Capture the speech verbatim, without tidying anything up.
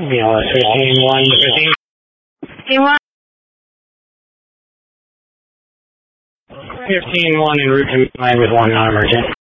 You know, fifteen one to fifteen. fifteen one. fifteen one en route to line with one non-emergent.